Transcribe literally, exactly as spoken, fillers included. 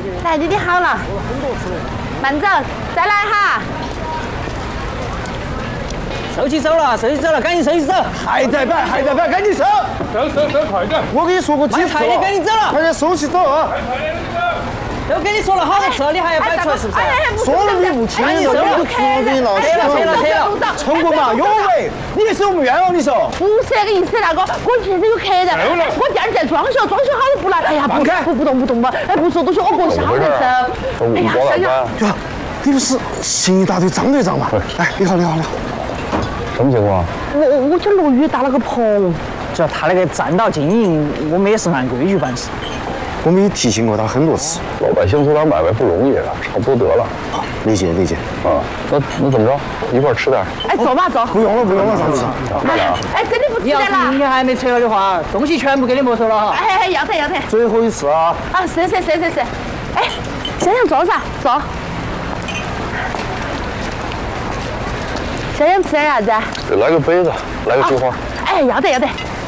来，弟弟好了，慢走，再来哈。 收起走了，收起走了，赶紧收起走！ 还在摆，还在摆，赶紧收！ 收收收，快点！ 我跟你说过几次了， 赶紧走了， 快点收起走啊！ 都跟你说了好多次了，你还要摆出来是不是？ 说了你不听，你不听，你闹扯了扯了扯了！ 陈国嘛，有为，你也是我们冤枉，你说？ 不是那个意思，大哥，我现在有客人，我店儿在装修，装修好了不来。哎呀，不不不动不动嘛，哎，不说东西，我过去好难受。哎呀，想想。 呀，你不是新一大队张队长吗？哎，你好，你好，你好。 什么情况？ 我我家落雨搭了个棚， 主要他那个占道经营，我们也是按规矩办事。 我们也提醒过他很多次， 老百姓做点买卖不容易啊，差不多得了。 好，理解理解。 啊，那那怎么着？一块吃点。 哎，走吧走。 不用了不用了，上次。 慢点啊。 哎，真的不吃要的了。 是明天还没撤了的话，东西全部给你没收了哈。 哎哎，要得要得。 最后一次啊。 啊，是是是是是。哎，想想坐啥？坐。想想吃点啥子？ 来个杯子，来个菊花。 哎，要得要得。